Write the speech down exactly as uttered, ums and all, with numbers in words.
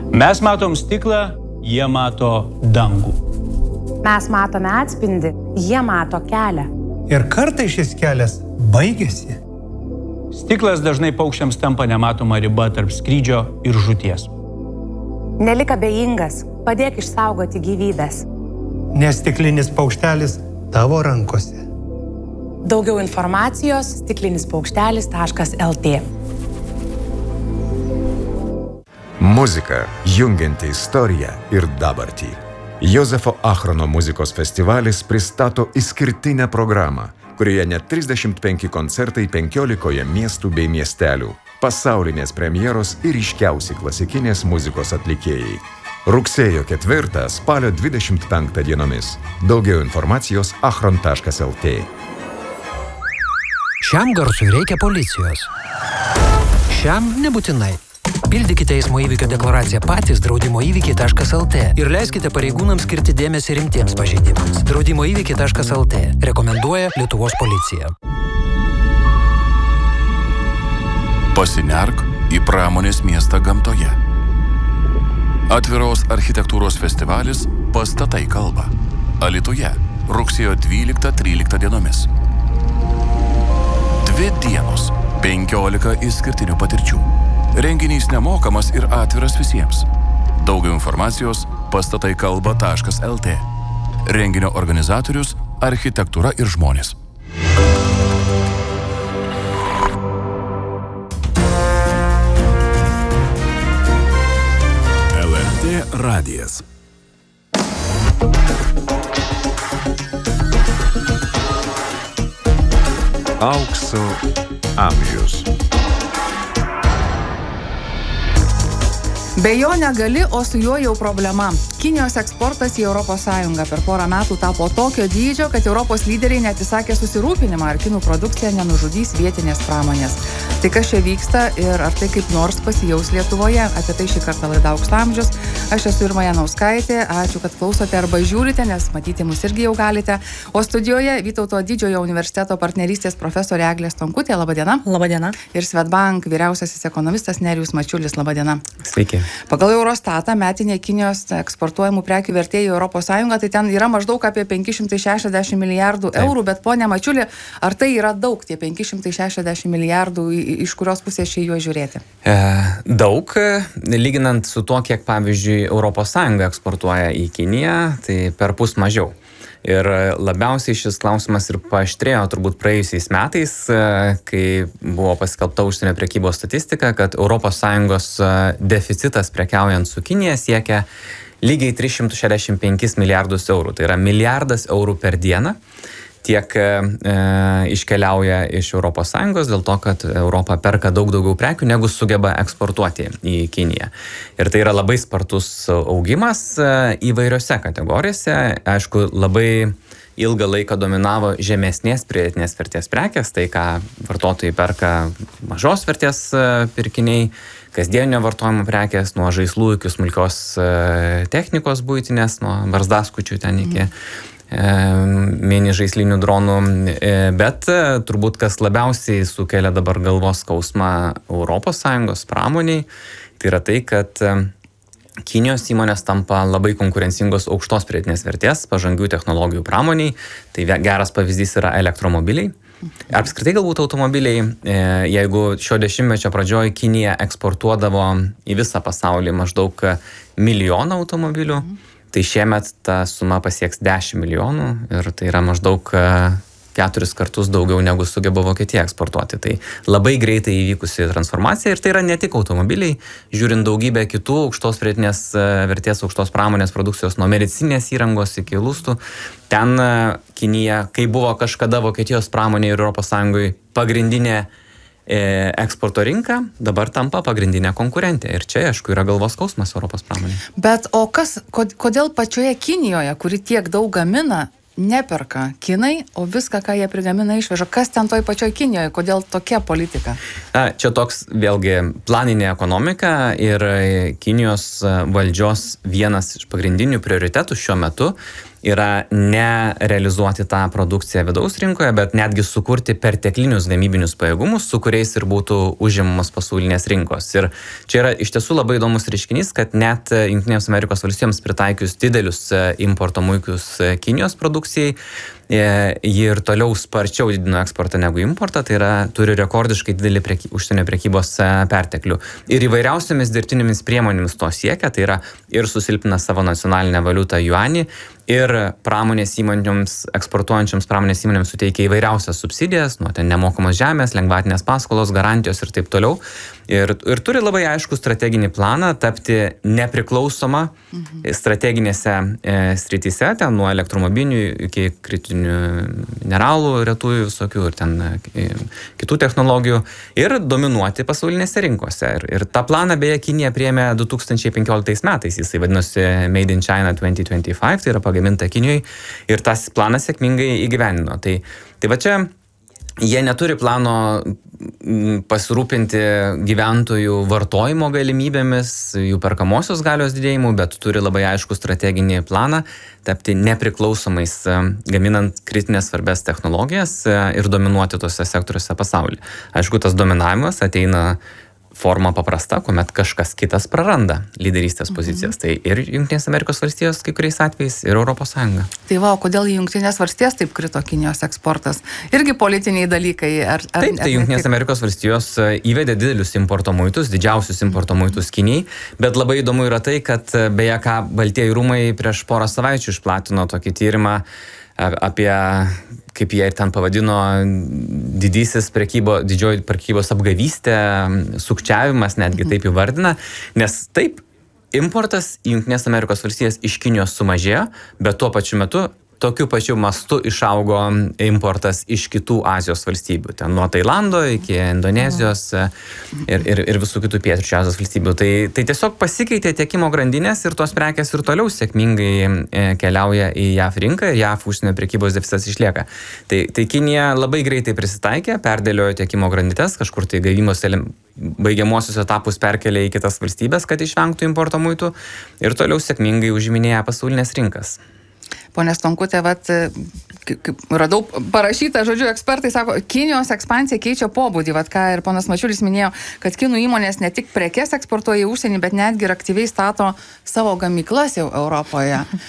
Mes matom stiklą, jie mato dangų. Mes matome atspindį, jie mato kelią. Ir kartais šis kelias baigėsi. Stiklas dažnai paukščiams tampa nematoma riba tarp skrydžio ir žūties. Nelik abejingas, padėk išsaugoti gyvybės. Nes stiklinis paukštelis tavo rankose. Daugiau informacijos stiklinis paukštelis taškas lt. Muzika, jungianti istoriją ir dabartį. Jozefo Achrono muzikos festivalis pristato išskirtinę programą, kurioje net trisdešimt penki koncertai penkiolikoje miestų bei miestelių, pasaulinės premjeros ir ryškiausi klasikinės muzikos atlikėjai. Rugsėjo ketvirtą, spalio dvidešimt penktą dienomis. Daugiau informacijos achron taškas lt. Šiam garsui reikia policijos. Šiam nebūtinai. Pildykite eismo įvykio deklaraciją patys draudimo įvykiai taškas lt ir leiskite pareigūnams skirti dėmesį rimtiems pažeidimams. draudimo įvykiai taškas lt rekomenduoja Lietuvos policija. Pasinerk į pramonės miestą gamtoje. Atviros architektūros festivalis Pastatai kalba. Alytuje rugsėjo dvyliktą tryliktą dienomis. Dvi dienos, penkiolika išskirtinių patirčių. Renginys nemokamas ir atviras visiems. Daugiau informacijos pastatai kalba taškas lt. Renginio organizatorius Architektūra ir žmonės. L R T radijas. Aukso amžius. Be jo negali, o su juo jau problema. Kinijos eksportas į Europos Sąjungą per porą metų tapo tokio dydžio, kad Europos lyderiai neatsisakė susirūpinimą, ar kinų produkcija nenužudys vietinės pramonės. Tai kas čia vyksta ir ar tai kaip nors pasijaus Lietuvoje? Apie tai šį kartą laida Aukso amžius. Aš esu Irma Janauskaitė. Ačiū, kad klausote arba žiūrite, nes matyti mus irgi jau galite. O studijoje Vytauto Didžiojo universiteto partnerystės profesorė Eglė Stonkutė. Labadiena. Labadiena. Ir Swedbank vyriausiasis ekonomistas Nerijus Mačiulis. Labadiena. Sveiki. Pagal Eurostatą metinė Kinijos eksportuojamų prekių vertė į Europos Sąjungą, tai ten yra maždaug apie penki šimtai šešiasdešimt milijardų eurų, bet ponia Mačiuli, ar tai yra daug tie penki šimtai šešiasdešimt milijardų, iš kurios pusės čia juos žiūrėti? E, daug, lyginant su tuo, kiek pavyzdžiui Europos Sąjunga eksportuoja į Kiniją, tai per pus mažiau. Ir labiausiai šis klausimas ir paaštrėjo turbūt praėjusiais metais, kai buvo paskelbta užsienio prekybos statistika, kad Europos Sąjungos deficitas prekiaujant su Kinija siekia lygiai tris šimtus šešiasdešimt penkis milijardus eurų. Tai yra milijardas eurų per dieną. Tiek e, iškeliauja iš Europos Sąjungos dėl to, kad Europa perka daug daugiau prekių, negu sugeba eksportuoti į Kiniją. Ir tai yra labai spartus augimas e, įvairiose kategorijose. Aišku, labai ilgą laiką dominavo žemesnės pridėtinės vertės prekės, tai ką vartotojai perka mažos vertės e, pirkiniai, kasdienio vartojimo prekės, nuo žaislų iki smulkios e, technikos buitinės, nuo barzdaskučių ten iki... Mm. mini žaislinių dronų, bet turbūt kas labiausiai sukelia dabar galvos skausmą Europos Sąjungos pramoniai, tai yra tai, kad Kinijos įmonės tampa labai konkurencingos aukštos pridėtinės vertės, pažangių technologijų pramoniai, tai geras pavyzdys yra elektromobiliai. Apskritai galbūt automobiliai, jeigu šio dešimtmečio pradžioje Kinija eksportuodavo į visą pasaulį maždaug milijoną automobilių, tai šiemet ta suma pasieks dešimt milijonų ir tai yra maždaug keturis kartus daugiau negu sugeba Vokietija eksportuoti. Tai labai greitai įvykusi transformacija ir tai yra ne tik automobiliai, žiūrint daugybę kitų aukštos pridėtinės vertės, aukštos pramonės produkcijos, nuo medicinės įrangos iki lustų. Ten Kinija, kai buvo kažkada Vokietijos pramonė ir Europos Sąjungoje pagrindinė eksporto rinka, dabar tampa pagrindinė konkurentė. Ir čia, aišku, yra galvos skausmas Europos pramonė. Bet o kas, kodėl pačioje Kinijoje, kuri tiek daug gamina, neperka kinai, o viską, ką jie prigamina, išveža? Kas ten toj pačioj Kinijoje? Kodėl tokia politika? A, čia toks, vėlgi, planinė ekonomika ir Kinijos valdžios vienas iš pagrindinių prioritetų šiuo metu yra ne realizuoti tą produkciją vidaus rinkoje, bet netgi sukurti perteklinius gamybinius pajėgumus, su kuriais ir būtų užimamos pasaulinės rinkos. Ir čia yra iš tiesų labai įdomus reiškinys, kad net Junktinėms Amerikos valstijoms pritaikius didelius importo muitus Kinijos produkcijai, jie ir toliau sparčiau didino eksportą negu importą, tai yra turi rekordiškai didelį preky, užsienio prekybos perteklių. Ir įvairiausiamis dirbtinėmis priemonėmis to siekia, tai yra ir susilpina savo nacionalinę valiutą juanį, ir pramonės įmonėms, eksportuojančioms pramonės įmonėms suteikia įvairiausias subsidijas, nuo ten nemokamos žemės, lengvatinės paskolos, garantijos ir taip toliau. Ir, ir turi labai aišku strateginį planą tapti nepriklausoma mhm. strateginėse e, srityse, ten nuo elektromobilių iki kritinių mineralų retųjų visokių ir ten e, kitų technologijų ir dominuoti pasaulinėse rinkose. Ir, ir tą planą beje Kinija priėmė du tūkstančiai penkioliktais metais, jisai vadinosi Made in China dvidešimt dvidešimt penki, tai yra pagaminta Kinijoje ir tas planas sėkmingai įgyvendino. Tai, tai va čia jie neturi plano pasirūpinti gyventojų vartojimo galimybėmis, jų perkamosios galios didėjimu, bet turi labai aišku strateginį planą tapti nepriklausomais, gaminant kritinės svarbės technologijas ir dominuoti tose sektoriuose pasaulyje. Aišku, tas dominavimas ateina forma paprasta, kuomet kažkas kitas praranda lyderystės pozicijas. Mhm. Tai ir Junktinės Amerikos valstijos kai kuriais atvejais, ir Europos Sąjunga. Tai va, o kodėl į Junktinės valstijas taip krito Kinijos eksportas? Irgi politiniai dalykai? Ar, ar, taip, tai Junktinės Amerikos valstijos įvedė didelius importo muitus, didžiausius importo muitus Kinijai, bet labai įdomu yra tai, kad beje, ką Baltieji rūmai prieš porą savaičių išplatino tokį tyrimą apie, kaip jie ir ten pavadino, didysis prekybo, didžioji prekybos apgavystė, sukčiavimas netgi taip įvardina, nes taip, importas į Junktinės Amerikos valstijas iš Kinijos sumažėjo, bet tuo pačiu metu tokiu pačiu mastu išaugo importas iš kitų Azijos valstybių, ten nuo Tailando iki Indonezijos ir, ir, ir visų kitų pietryčių Azijos valstybių. Tai, tai tiesiog pasikeitė tiekimo grandinės ir tos prekės ir toliau sėkmingai keliauja į J A V rinką ir J A V užsienio prekybos deficitas išlieka. Tai, tai Kinija labai greitai prisitaikė, perdėliojo tiekimo grandinės, kažkur tai gavimos baigiamuosius etapus perkelė į kitas valstybės, kad išvengtų importo muitų ir toliau sėkmingai užiminėja pasaulinės rinkas. Pone Stonkutė, vat, radau parašytą, žodžiu, ekspertai sako, Kinijos ekspansija keičia pobūdį, vat, ką ir ponas Mačiulis minėjo, kad kinų įmonės ne tik prekes eksportuoja į užsienį, bet netgi ir aktyviai stato savo gamyklas jau Europoje.